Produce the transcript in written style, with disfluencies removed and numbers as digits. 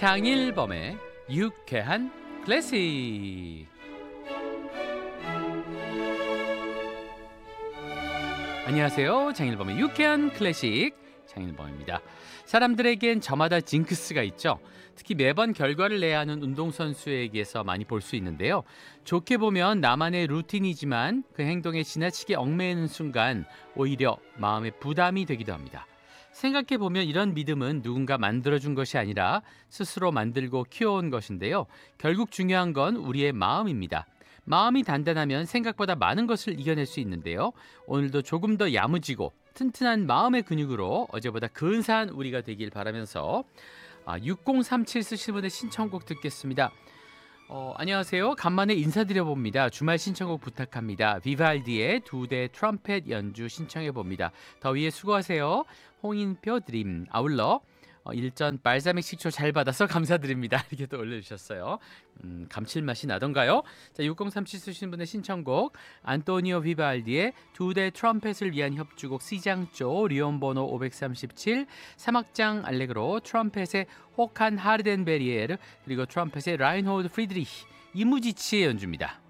장일범의 유쾌한 클래식. 안녕하세요. 장일범의 유쾌한 클래식 장일범입니다. 사람들에겐 저마다 징크스가 있죠. 특히 매번 결과를 내야 하는 운동선수에게서 많이 볼 수 있는데요. 좋게 보면 나만의 루틴이지만 그 행동에 지나치게 얽매이는 순간 오히려 마음의 부담이 되기도 합니다. 생각해보면 이런 믿음은 누군가 만들어준 것이 아니라 스스로 만들고 키워온 것인데요. 결국 중요한 건 우리의 마음입니다. 마음이 단단하면 생각보다 많은 것을 이겨낼 수 있는데요. 오늘도 조금 더 야무지고 튼튼한 마음의 근육으로 어제보다 근사한 우리가 되길 바라면서 6037 쓰시는 분의 신청곡 듣겠습니다. 안녕하세요. 간만에 인사드려봅니다. 주말 신청곡 부탁합니다. 비발디의 2대 트럼펫 연주 신청해봅니다. 더위에 수고하세요. 홍인표 드림. 아울러 일전 발사믹 식초 잘 받아서 감사드립니다. 이렇게 또 올려주셨어요. 감칠맛이 나던가요? 자, 6037 쓰시는 분의 신청곡 안토니오 비발디의 2대 트럼펫을 위한 협주곡 C장조 리온 번호 537 3악장 알레그로 트럼펫의 호칸 하르덴베리에르 그리고 트럼펫의 라인홀드 프리드리히 이무지치의 연주입니다.